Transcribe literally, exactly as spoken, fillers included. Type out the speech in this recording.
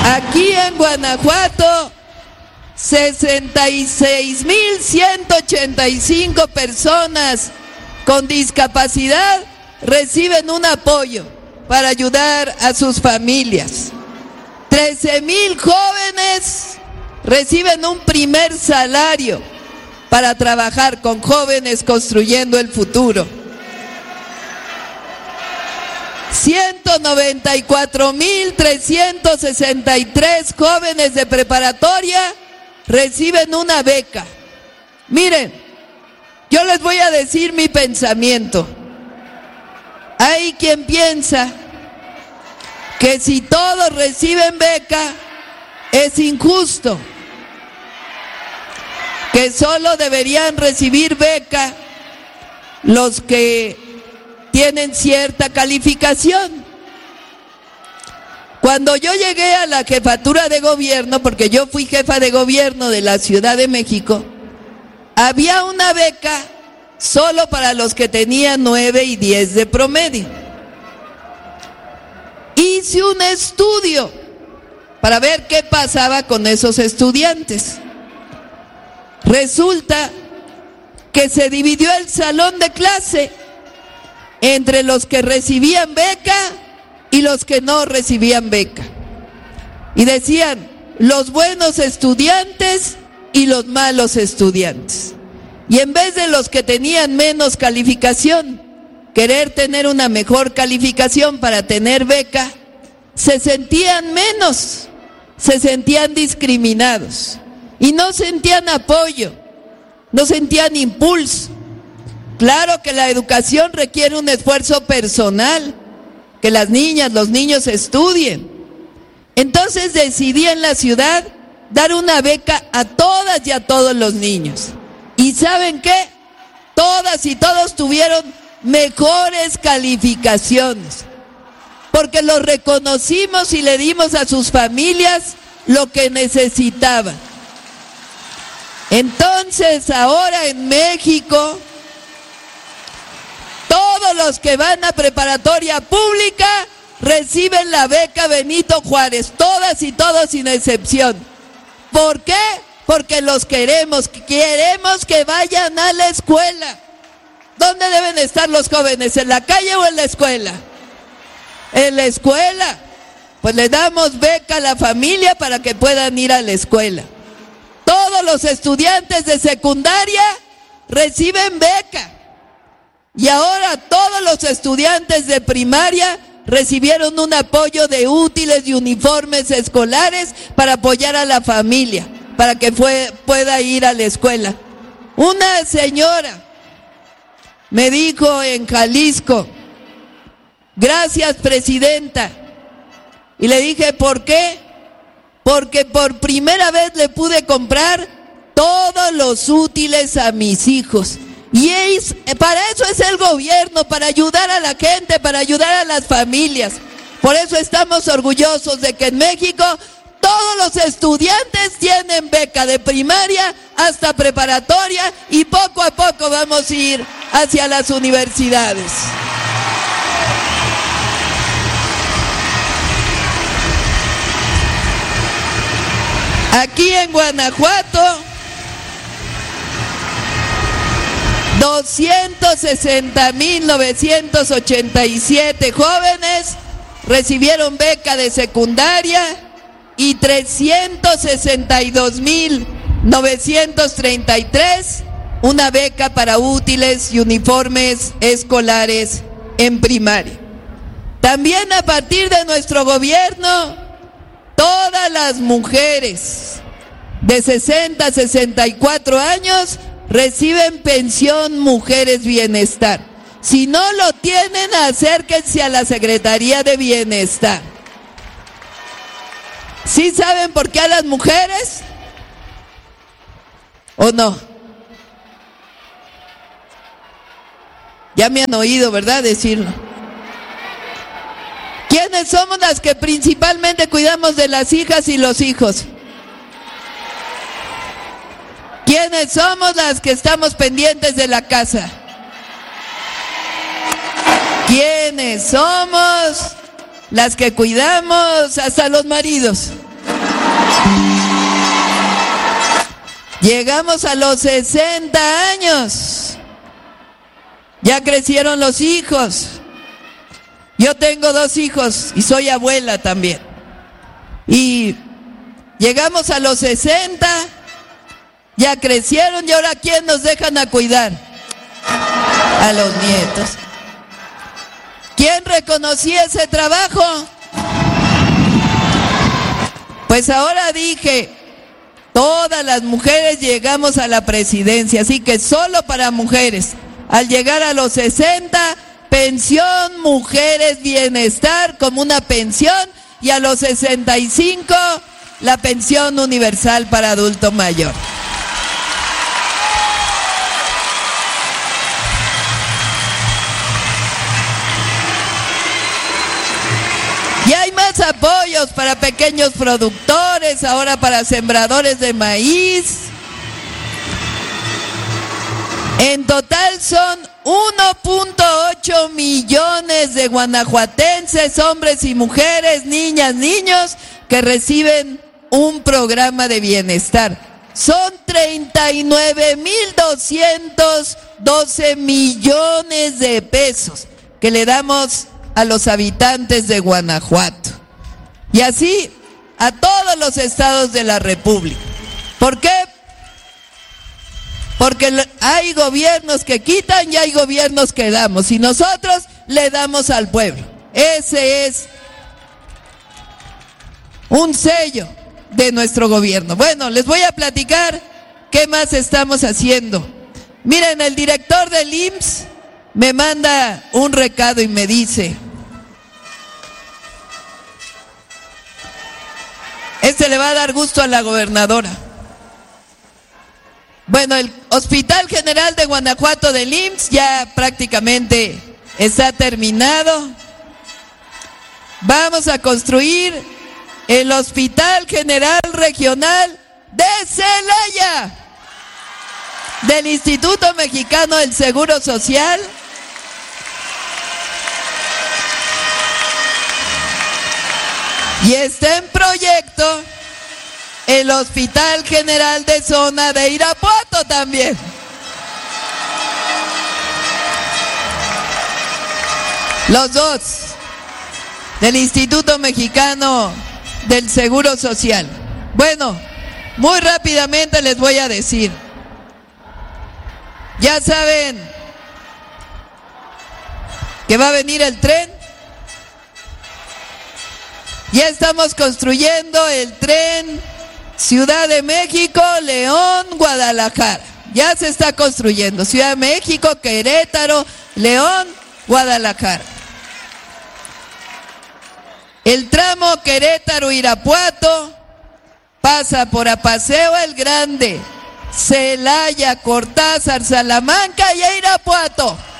Aquí en Guanajuato, sesenta y seis mil ciento ochenta y cinco personas con discapacidad reciben un apoyo para ayudar a sus familias. trece mil jóvenes reciben un primer salario para trabajar con jóvenes construyendo el futuro. ciento noventa y cuatro mil trescientos sesenta y tres jóvenes de preparatoria reciben una beca. Miren, yo les voy a decir mi pensamiento. Hay quien piensa que si todos reciben beca es injusto, que solo deberían recibir beca los que tienen cierta calificación. Cuando yo llegué a la jefatura de gobierno, porque yo fui jefa de gobierno de la Ciudad de México, había una beca solo para los que tenían nueve y diez de promedio. Hice un estudio para ver qué pasaba con esos estudiantes. Resulta que se dividió el salón de clase entre los que recibían beca y los que no recibían beca. Y decían, los buenos estudiantes y los malos estudiantes. Y en vez de los que tenían menos calificación, querer tener una mejor calificación para tener beca, se sentían menos, se sentían discriminados y no sentían apoyo, no sentían impulso. Claro que la educación requiere un esfuerzo personal, que las niñas, los niños estudien. Entonces decidí en la ciudad dar una beca a todas y a todos los niños. ¿Y saben qué? Todas y todos tuvieron mejores calificaciones, porque los reconocimos y le dimos a sus familias lo que necesitaban. Entonces ahora en México, todos los que van a preparatoria pública reciben la beca Benito Juárez, todas y todos sin excepción. ¿Por qué? Porque los queremos, queremos que vayan a la escuela. ¿Dónde deben estar los jóvenes? ¿En la calle o en la escuela? En la escuela. Pues le damos beca a la familia para que puedan ir a la escuela. Todos los estudiantes de secundaria reciben beca. Y ahora todos los estudiantes de primaria recibieron un apoyo de útiles y uniformes escolares para apoyar a la familia, para que fue, pueda ir a la escuela. Una señora me dijo en Jalisco, gracias presidenta, y le dije, ¿por qué? Porque por primera vez le pude comprar todos los útiles a mis hijos. Y es, para eso es el gobierno, para ayudar a la gente, para ayudar a las familias. Por eso estamos orgullosos de que en México todos los estudiantes tienen beca de primaria hasta preparatoria y poco a poco vamos a ir hacia las universidades. Aquí en Guanajuato, doscientos sesenta mil novecientos ochenta y siete jóvenes recibieron beca de secundaria y trescientos sesenta y dos mil novecientos treinta y tres una beca para útiles y uniformes escolares en primaria. También a partir de nuestro gobierno, todas las mujeres de sesenta a sesenta y cuatro años reciben pensión Mujeres Bienestar. Si no lo tienen, acérquense a la Secretaría de Bienestar. ¿Sí saben por qué a las mujeres? ¿O no? Ya me han oído, ¿verdad? Decirlo. ¿Quiénes somos las que principalmente cuidamos de las hijas y los hijos? ¿Quiénes somos las que estamos pendientes de la casa? ¿Quiénes somos las que cuidamos hasta los maridos? Llegamos a los sesenta años. Ya crecieron los hijos. Yo tengo dos hijos y soy abuela también. Y llegamos a los sesenta, ya crecieron y ahora ¿quién nos dejan a cuidar? A los nietos. ¿Quién reconocía ese trabajo? Pues ahora dije, todas las mujeres llegamos a la presidencia, así que solo para mujeres. Al llegar a los sesenta, pensión mujeres bienestar como una pensión, y a los sesenta y cinco, la pensión universal para adulto mayor. Y hay más apoyos para pequeños productores, ahora para sembradores de maíz. En total son uno punto ocho millones de guanajuatenses, hombres y mujeres, niñas, niños, que reciben un programa de bienestar. Son treinta y nueve mil doscientos doce millones de pesos que le damos a los habitantes de Guanajuato. Y así a todos los estados de la República. ¿Por qué? Porque hay gobiernos que quitan y hay gobiernos que damos, y nosotros le damos al pueblo. Ese es un sello de nuestro gobierno. Bueno, les voy a platicar qué más estamos haciendo. Miren, el director del I M S S me manda un recado y me dice: este le va a dar gusto a la gobernadora. Bueno, el Hospital General de Guanajuato del I M S S ya prácticamente está terminado. Vamos a construir el Hospital General Regional de Celaya, del Instituto Mexicano del Seguro Social. Y está en proyecto el Hospital General de Zona de Irapuato también. Los dos, del Instituto Mexicano del Seguro Social. Bueno, muy rápidamente les voy a decir. Ya saben que va a venir el tren. Ya estamos construyendo el tren Ciudad de México, León, Guadalajara. Ya se está construyendo. Ciudad de México, Querétaro, León, Guadalajara. El tramo Querétaro-Irapuato pasa por Apaseo el Grande, Celaya, Cortázar, Salamanca y Irapuato.